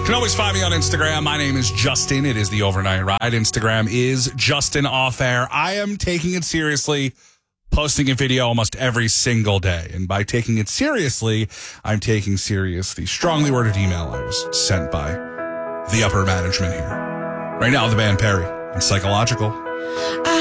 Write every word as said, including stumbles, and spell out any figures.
You can always find me on Instagram. My name is Justin. It is the Overnight Ride. Instagram is Justin Off Air. I am taking it seriously, posting a video almost every single day. And by taking it seriously, I'm taking serious the strongly worded email I was sent by the upper management here. Right now, the band Perry and Psychological. I